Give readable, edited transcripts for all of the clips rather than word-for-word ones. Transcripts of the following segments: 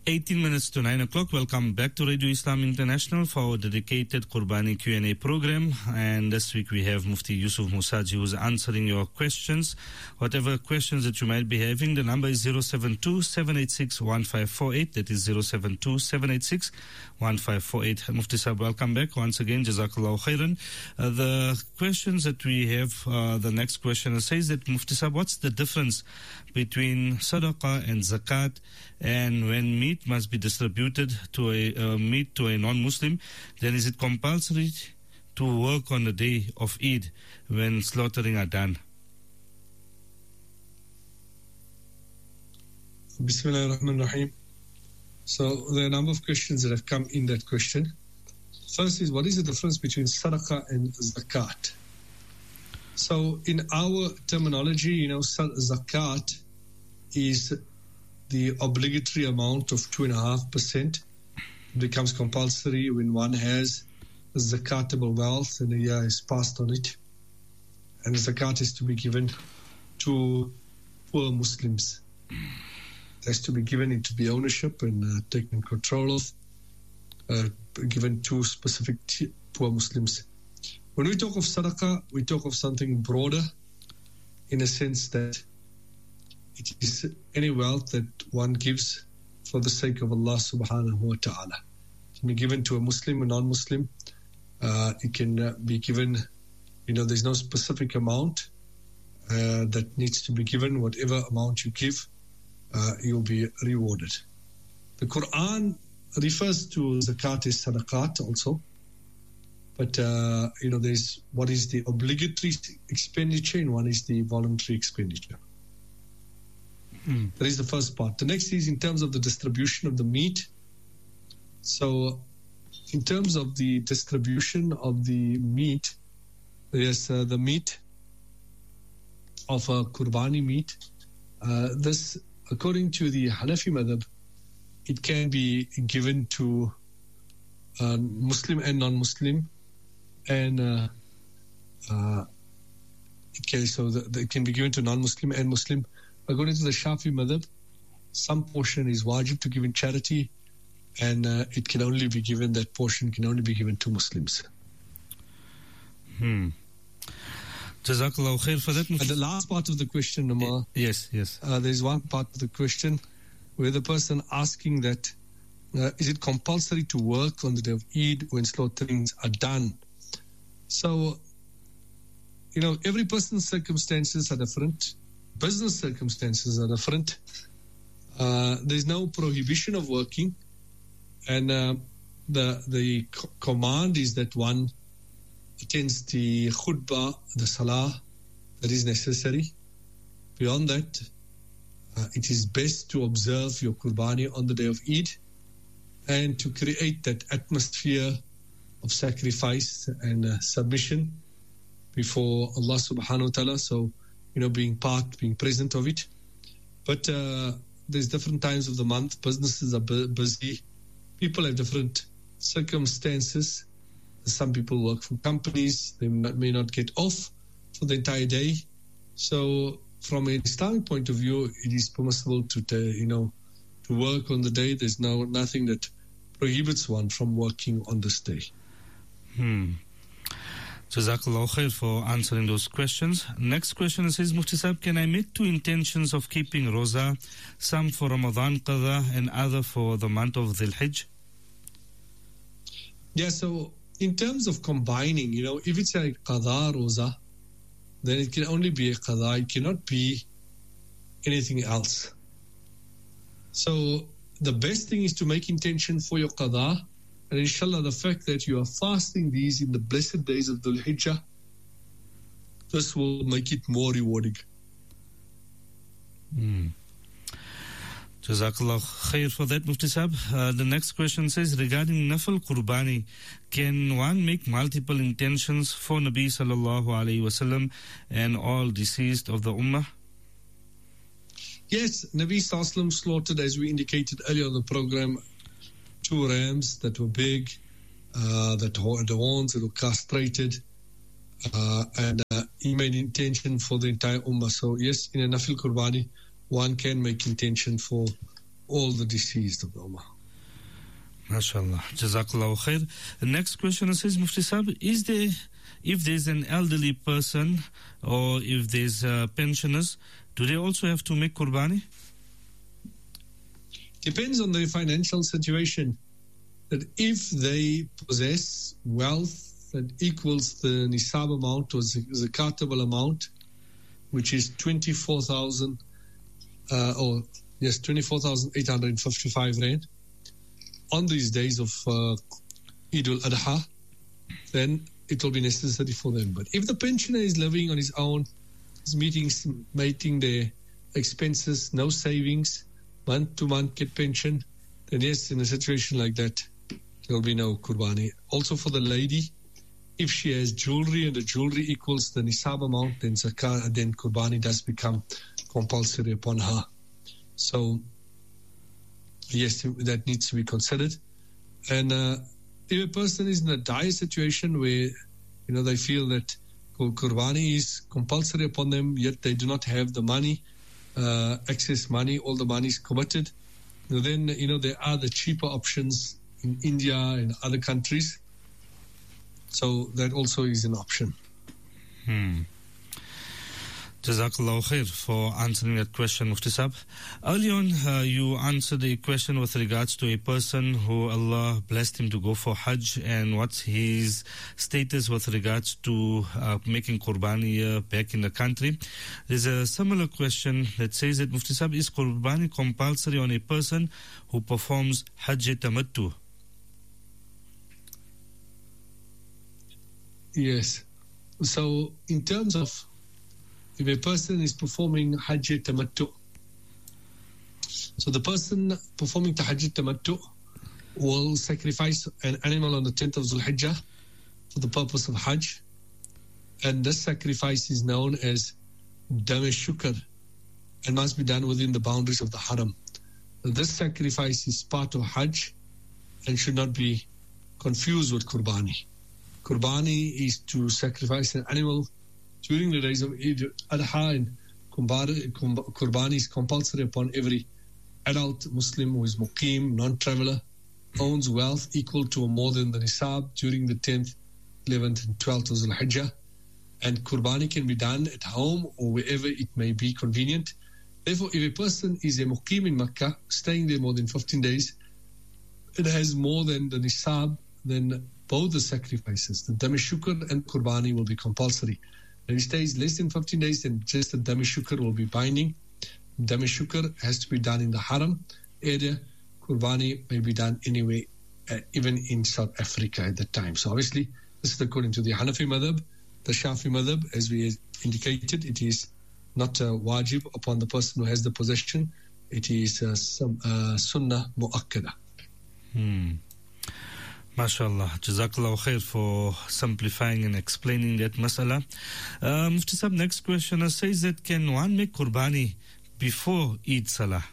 18 minutes to 9 o'clock. Welcome back to Radio Islam International for our dedicated Qurbani Q&A program. And this week we have Mufti Yusuf Musaji who's answering your questions. Whatever questions that you might be having, the number is 072-786-1548. That is 072-786-1548. Mufti Sahib, welcome back once again. Jazakallahu khairan. The questions that we have, the next question says that, Mufti Sahib, what's the difference between sadaqah and zakat, and when meat must be distributed to a non-Muslim, then is it compulsory to work on the day of Eid when slaughtering are done? Bismillahirrahmanirrahim. So there are a number of questions that have come in that question. First is, what is the difference between sadaqah and zakat? So in our terminology, zakat is the obligatory amount of 2.5%. It becomes compulsory when one has zakatable wealth and a year is passed on it. And zakat is to be given to poor Muslims. It has to be given into the ownership and taken control of, given to specific poor Muslims. When we talk of sadaqah, we talk of something broader, in a sense that it is any wealth that one gives for the sake of Allah subhanahu wa ta'ala. It can be given to a Muslim, a non-Muslim. It can be given, there's no specific amount that needs to be given. Whatever amount you give, you'll be rewarded. The Quran refers to zakat as sadaqat also. But, there's what is the obligatory expenditure and one is the voluntary expenditure. That is the first part. The next is in terms of the distribution of the meat. So, in terms of the distribution of the meat, there's the meat of a Qurbani meat. This, according to the Hanafi madhab, it can be given to Muslim and non-Muslim. And it can be given to non-Muslim and Muslim. According to the Shafi madhab, some portion is wajib to give in charity, and it can only be given, that portion can only be given to Muslims. Jazakallahu khair for that. And the last part of the question, Namar. Yes. There's one part of the question where the person asking that, is it compulsory to work on the day of Eid when slaughterings are done? So, every person's circumstances are different. Business circumstances are different. There's no prohibition of working. And the command is that one attends the khutbah, the salah that is necessary. Beyond that, it is best to observe your Qurbani on the day of Eid and to create that atmosphere of sacrifice and submission before Allah subhanahu wa ta'ala. So, being present of it. But there's different times of the month. Businesses are busy. People have different circumstances. Some people work for companies. They may not get off for the entire day. So from an Islamic point of view, it is permissible to work on the day. There's nothing that prohibits one from working on this day. Jazakallahu khair for answering those questions. Next question says, Mufti Sahib, can I make two intentions of keeping Roza, some for Ramadan Qadha and other for the month of Dhul Hijj? Yeah, so in terms of combining, if it's a Qadha Roza, then it can only be a Qadha. It cannot be anything else. So the best thing is to make intention for your Qadha. And inshallah, the fact that you are fasting these in the blessed days of Dhul Hijjah, this will make it more rewarding. Jazakallah khair for that, Mufti Sahib. The next question says, regarding Nafal Qurbani, can one make multiple intentions for Nabi sallallahu alayhi wasallam and all deceased of the Ummah? Yes, Nabi sallallahu alayhi wasallam slaughtered, as we indicated earlier on the program, 2 rams that were big, that had the horns that were castrated, and he made intention for the entire Ummah. So yes, in a Nafil Qurbani, one can make intention for all the deceased of the Ummah. MashaAllah. Jazakallahu khair. The next question says, Mufti Sahib, if there's an elderly person or if there's pensioners, do they also have to make Qurbani? Depends on their financial situation. That if they possess wealth that equals the nisab amount or zakatable amount, which is 24,855 rand on these days of Eid al-Adha, then it will be necessary for them. But if the pensioner is living on his own, is meeting their expenses, no savings, month to month get pension, then yes, in a situation like that, there will be no Qurbani. Also for the lady, if she has jewelry and the jewelry equals the nisab amount, then zakah, then Qurbani does become compulsory upon her. So yes, that needs to be considered. And if a person is in a dire situation where they feel that Qurbani is compulsory upon them, yet they do not have the money, excess money, all the money is committed, then there are the cheaper options in India and other countries. So that also is an option. Jazakallahu khair for answering that question, Mufti Sahib. Early on, you answered a question with regards to a person who Allah blessed him to go for Hajj and what's his status with regards to making Qurbani back in the country. There's a similar question that says that, Mufti Sahib, is Qurbani compulsory on a person who performs Hajj Tamattu? Yes. So in terms of if a person is performing Hajj Tamattu, so the person performing Hajj Tamattu will sacrifice an animal on the 10th of Zulhijjah for the purpose of Hajj, and this sacrifice is known as Dam Shukr and must be done within the boundaries of the Haram. This sacrifice is part of Hajj and should not be confused with Qurbani. Qurbani is to sacrifice an animal during the days of Eid al-Adha, and Qurbani is compulsory upon every adult Muslim who is muqim, non-traveler, owns wealth equal to or more than the nisab during the 10th, 11th and 12th of Zulhijjah. And Qurbani can be done at home or wherever it may be convenient. Therefore, if a person is a muqim in Makkah, staying there more than 15 days, it has more than the nisab, then both the sacrifices, the Dam Shukr and Qurbani, will be compulsory. If he stays less than 15 days, then just the Dam Shukr will be binding. Dam Shukr has to be done in the Haram area. Qurbani may be done anywhere, even in South Africa at the time. So obviously, this is according to the Hanafi madhab. The Shafi madhab, as we indicated, it is not a wajib upon the person who has the possession. It is sunnah mu'akkada. MashaAllah. Jazakallahu khair for simplifying and explaining that mas'ala. Mufti Sahib, next question says that can one make Qurbani before Eid Salah?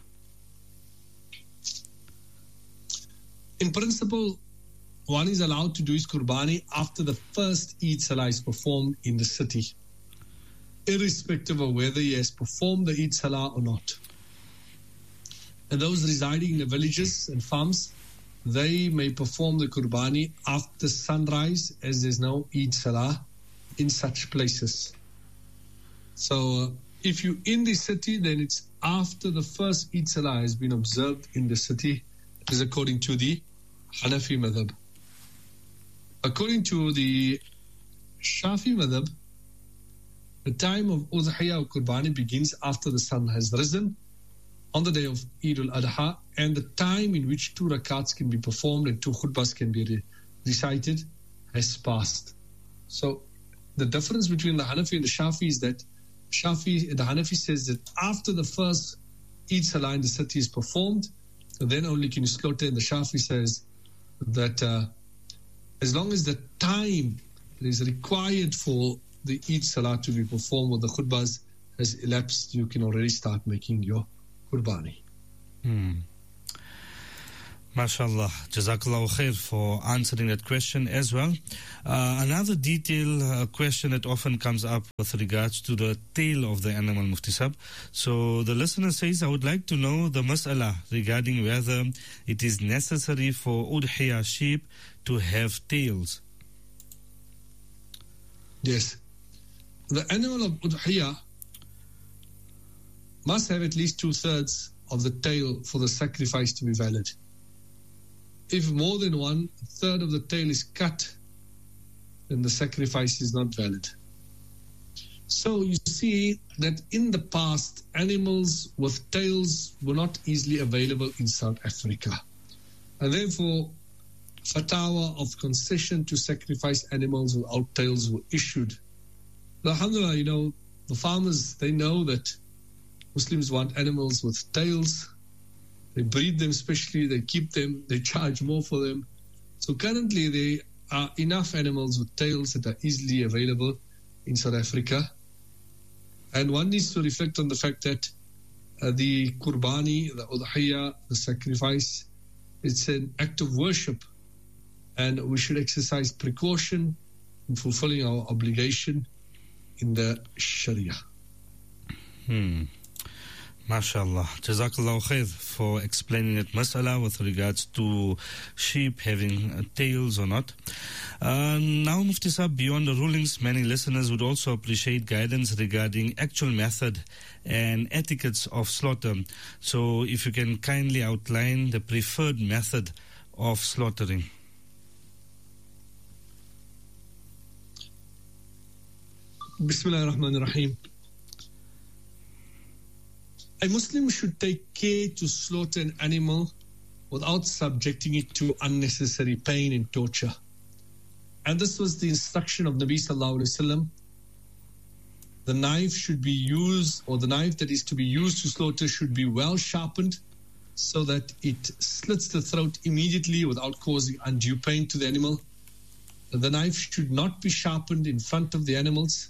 In principle, one is allowed to do his Qurbani after the first Eid Salah is performed in the city, irrespective of whether he has performed the Eid Salah or not. And those residing in the villages and farms, they may perform the Qurbani after sunrise, as there's no Eid Salah in such places. So if you're in the city, then it's after the first Eid Salah has been observed in the city, is according to the Hanafi madhab. According to the Shafi madhab, the time of Udhiyah or Qurbani begins after the sun has risen on the day of Eid al-Adha, and the time in which 2 rakats can be performed and 2 khutbahs can be recited has passed. So the difference between the Hanafi and the Shafi is that the Hanafi says that after the first Eid Salah in the city is performed, then only can you slaughter, and the Shafi says that as long as the time that is required for the Eid Salah to be performed or the khutbahs has elapsed, you can already start making your Qurbani. MashaAllah. Jazakallahu khair for answering that question as well. Another detailed question that often comes up with regards to the tail of the animal, Mufti Sahib. So the listener says, I would like to know the mas'ala regarding whether it is necessary for udhiyah sheep to have tails. Yes. The animal of udhiyah must have at least 2/3 of the tail for the sacrifice to be valid. If more than 1/3 of the tail is cut, then the sacrifice is not valid. So you see that in the past, animals with tails were not easily available in South Africa. And therefore, fatwa of concession to sacrifice animals without tails were issued. Alhamdulillah, the farmers, they know that Muslims want animals with tails. They breed them specially, they keep them, they charge more for them. So currently there are enough animals with tails that are easily available in South Africa. And one needs to reflect on the fact that the qurbani, the udhiyah, the sacrifice, it's an act of worship. And we should exercise precaution in fulfilling our obligation in the Sharia. MashaAllah. Jazakallahu khair for explaining that mas'ala with regards to sheep having tails or not. Now, Mufti Sahib, beyond the rulings, many listeners would also appreciate guidance regarding actual method and etiquettes of slaughter. So if you can kindly outline the preferred method of slaughtering. Bismillah ar-Rahman ar-Rahim. A Muslim should take care to slaughter an animal without subjecting it to unnecessary pain and torture. And this was the instruction of Nabi Sallallahu Alaihi Wasallam. The knife should be used, or the knife that is to be used to slaughter should be well sharpened so that it slits the throat immediately without causing undue pain to the animal. The knife should not be sharpened in front of the animals.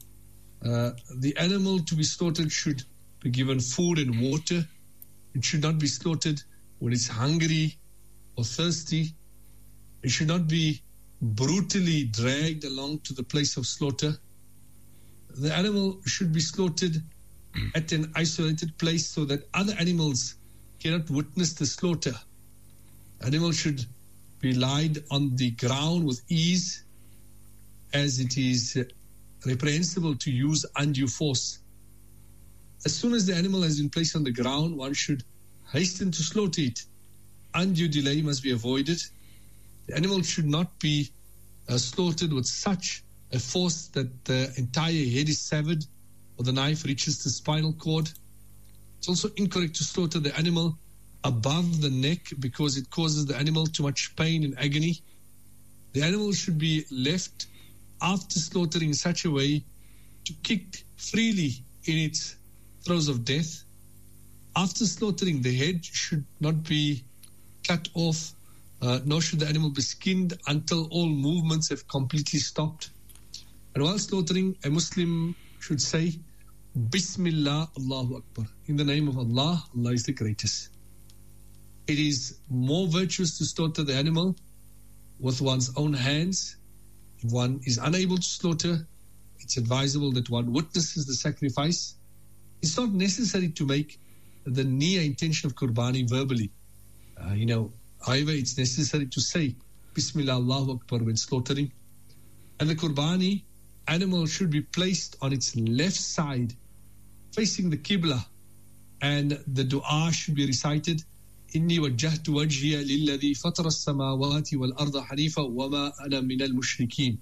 The animal to be slaughtered should be given food and water. It should not be slaughtered when it's hungry or thirsty. It should not be brutally dragged along to the place of slaughter. The animal should be slaughtered at an isolated place so that other animals cannot witness the slaughter. Animal should be laid on the ground with ease, as it is reprehensible to use undue force. As soon as the animal has been placed on the ground, one should hasten to slaughter it. Undue delay must be avoided. The animal should not be slaughtered with such a force that the entire head is severed or the knife reaches the spinal cord. It's also incorrect to slaughter the animal above the neck because it causes the animal too much pain and agony. The animal should be left after slaughtering in such a way to kick freely in its throes of death. After slaughtering, the head should not be cut off, nor should the animal be skinned until all movements have completely stopped. And while slaughtering, a Muslim should say, Bismillah, Allahu Akbar. In the name of Allah, Allah is the greatest. It is more virtuous to slaughter the animal with one's own hands. If one is unable to slaughter, it's advisable that one witnesses the sacrifice. It's not necessary to make the niyyah intention of qurbani verbally. However, it's necessary to say Bismillah, Allahu Akbar when slaughtering. And the qurbani animal should be placed on its left side, facing the Qibla, and the dua should be recited. إني وجهت وجهي للذي فطر السماوات والأرض حنيفا وما أنا من المشركين.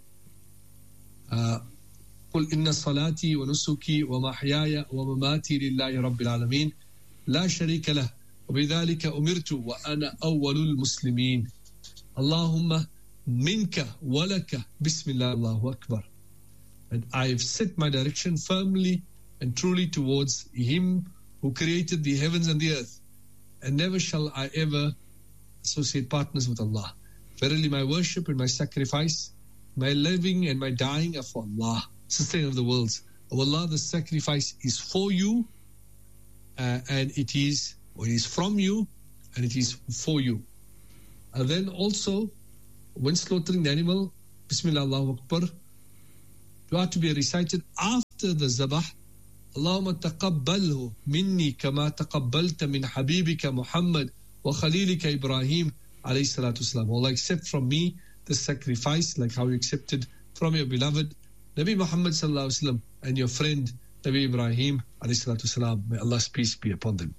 قل إن صلاتي ونسكي ومحياي ومماتي لله رب العالمين لا شريك له وبذلك أمرت وأنا أول المسلمين. اللهم منك ولك بسم الله الله أكبر. And I have set my direction firmly and truly towards Him who created the heavens and the earth, and never shall I ever associate partners with Allah. Verily my worship and my sacrifice, my living and my dying are for Allah, sustainer of the worlds. O Allah, the sacrifice is for you, and it is from you, and it is for you. And then also, when slaughtering the animal, Bismillah Allahu Akbar, dua to be recited after the zabah. Allahumma taqabbalhu minni kama taqabbalta min habibika Muhammad wa khalilika Ibrahim alayhi salatu wasalam. Allah, accept from me the sacrifice like how you accepted from your beloved Nabi Muhammad sallallahu alaihi wasallam and your friend Nabi Ibrahim alayhi salatu wasalam. May Allah's peace be upon them.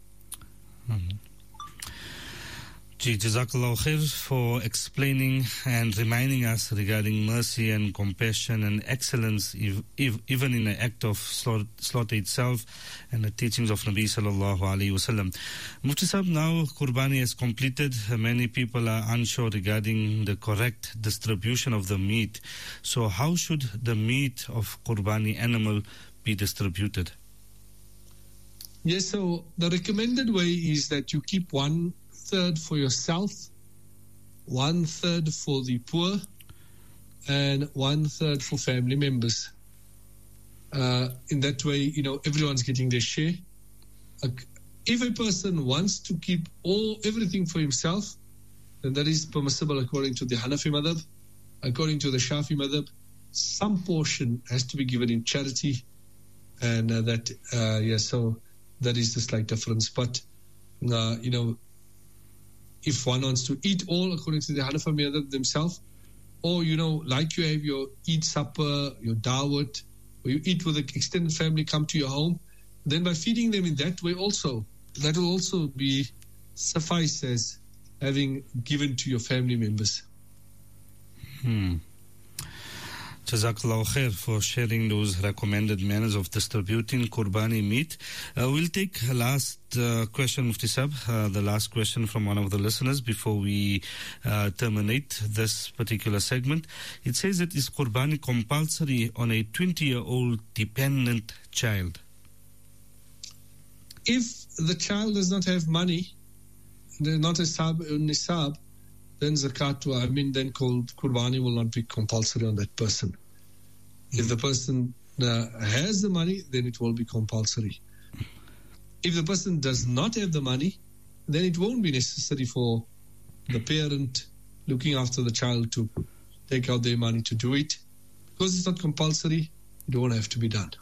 Jazakallah khair for explaining and reminding us regarding mercy and compassion and excellence, even in the act of slaughter itself and the teachings of Nabi sallallahu alaihi wasallam. Mufti Sahib, now Qurbani is completed. Many people are unsure regarding the correct distribution of the meat. So how should the meat of Qurbani animal be distributed? Yes, so the recommended way is that you keep 1/3 for yourself, 1/3 for the poor, and 1/3 for family members. In that way, everyone's getting their share. If a person wants to keep everything for himself, then that is permissible according to the Hanafi madhab. According to the Shafi madhab, some portion has to be given in charity, and so that is the slight difference. But if one wants to eat all according to the Hanafi madhab themselves, or like you have your Eid supper, your dawat, or you eat with the extended family come to your home, then by feeding them in that way also, that will also be suffice as having given to your family members. Jazakallah khair for sharing those recommended manners of distributing Qurbani meat. We'll take a last question, Mufti Sahib, the last question from one of the listeners before we terminate this particular segment. It says that is Qurbani compulsory on a 20-year-old dependent child? If the child does not have money, not a nisab, then zakat, then Qurbani will not be compulsory on that person. If the person has the money, then it will be compulsory. If the person does not have the money, then it won't be necessary for the parent looking after the child to take out their money to do it. Because it's not compulsory, it won't have to be done.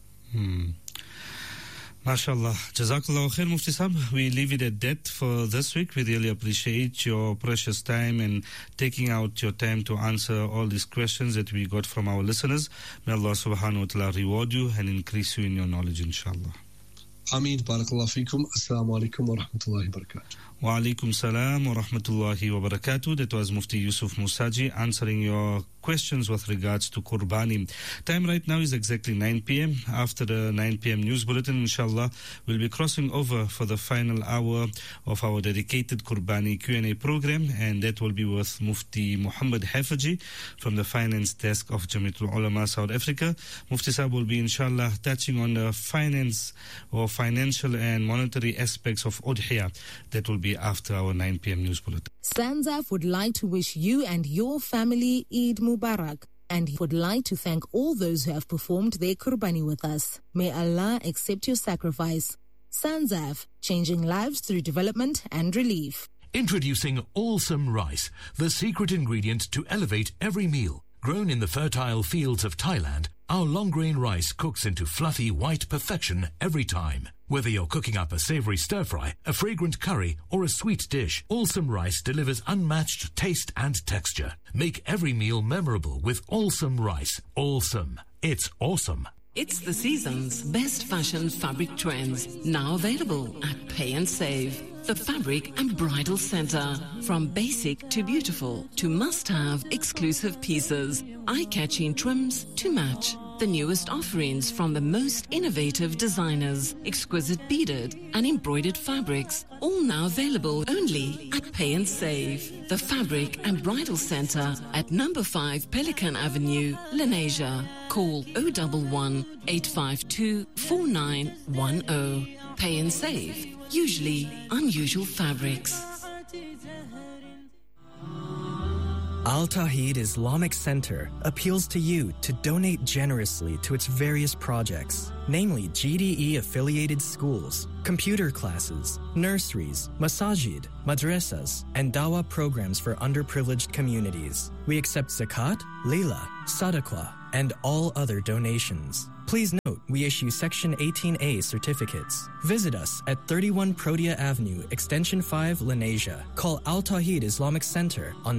MashaAllah. Jazakallah khair, Mufti Sahib. We leave it at that for this week. We really appreciate your precious time and taking out your time to answer all these questions that we got from our listeners. May Allah subhanahu wa ta'ala reward you and increase you in your knowledge, inshallah. Ameen. Barakallah feekum. Assalamu alaikum wa rahmatullahi wa barakatuh. Wa alaikum salam wa rahmatullahi wa barakatuh. That was Mufti Yusuf Musaji answering your questions with regards to Qurbani. Time right now is exactly 9 p.m. After the 9 p.m. news bulletin, inshallah, we'll be crossing over for the final hour of our dedicated Qurbani Q&A program, and that will be with Mufti Muhammad Hafaji from the finance desk of Jamiatul Ulama South Africa. Mufti Sahib will be, inshallah, touching on the finance or financial and monetary aspects of Udhiyah. That will be after our 9 p.m. news bulletin. Sanzaf would like to wish you and your family Eid Mubarak, and he would like to thank all those who have performed their Qurbani with us. May Allah accept your sacrifice. Sanzaf, changing lives through development and relief. Introducing Awesome Rice, the secret ingredient to elevate every meal. Grown in the fertile fields of Thailand, our long-grain rice cooks into fluffy white perfection every time. Whether you're cooking up a savory stir-fry, a fragrant curry, or a sweet dish, Awesome Rice delivers unmatched taste and texture. Make every meal memorable with Awesome Rice. Awesome. It's awesome. It's the season's best fashion fabric trends, now available at Pay and Save. The Fabric and Bridal Center. From basic to beautiful to must-have exclusive pieces, eye-catching trims to match. The newest offerings from the most innovative designers, exquisite beaded and embroidered fabrics, all now available only at Pay and Save. The Fabric and Bridal Center at number 5 Pelican Avenue, Lenasia. Call 011 852 4910. Pay and Save. Usually unusual fabrics. Al Tawheed Islamic Center appeals to you to donate generously to its various projects, namely GDE-affiliated schools, computer classes, nurseries, masajid, madrasas, and dawah programs for underprivileged communities. We accept zakat, lila, sadaqah, and all other donations. Please note, we issue Section 18A certificates. Visit us at 31 Protea Avenue, Extension 5, Lenasia. Call Al Tawheed Islamic Center on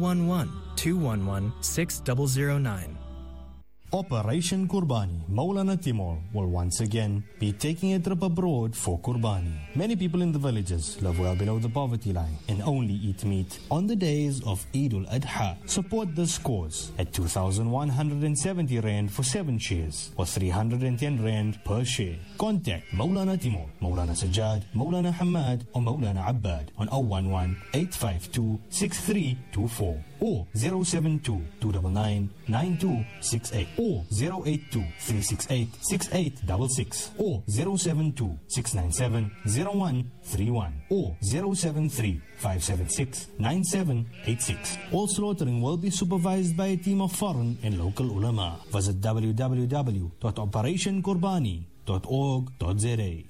011-211-6009. Operation Kurbani, Maulana Timur will once again be taking a trip abroad for Kurbani. Many people in the villages live well below the poverty line and only eat meat on the days of Eid al-Adha. Support this cause at 2,170 Rand for 7 shares or 310 Rand per share. Contact Maulana Timur, Maulana Sajjad, Maulana Hamad or Maulana Abbad on 011-852-6324 or 072-299-9268 or 082-368-6866 or 072-697-0131 or 073-576-9786. All slaughtering will be supervised by a team of foreign and local ulama. Visit www.operationkurbani.org.za.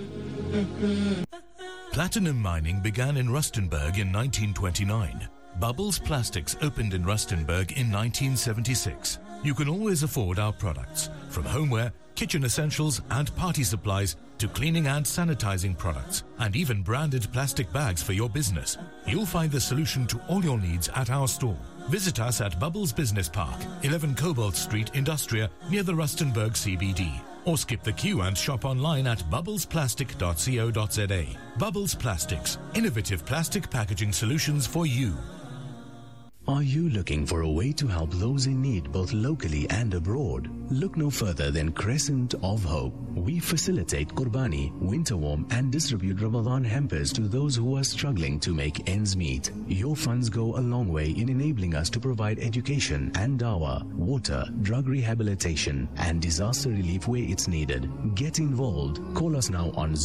Platinum mining began in Rustenburg in 1929. Bubbles Plastics opened in Rustenburg in 1976. You can always afford our products, from homeware, kitchen essentials and party supplies to cleaning and sanitizing products, and even branded plastic bags for your business. You'll find the solution to all your needs at our store. Visit us at Bubbles Business Park, 11 Cobalt Street, Industria, near the Rustenburg CBD. Or skip the queue and shop online at bubblesplastic.co.za. Bubbles Plastics, innovative plastic packaging solutions for you. Are you looking for a way to help those in need both locally and abroad? Look no further than Crescent of Hope. We facilitate Qurbani, winter warm, and distribute Ramadan hampers to those who are struggling to make ends meet. Your funds go a long way in enabling us to provide education and dawah, water, drug rehabilitation, and disaster relief where it's needed. Get involved. Call us now on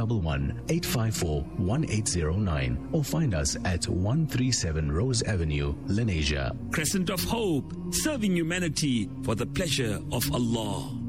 011-854-1809 or find us at 137 Rose Avenue, Lenasia. Crescent of Hope, serving humanity for the pleasure of Allah.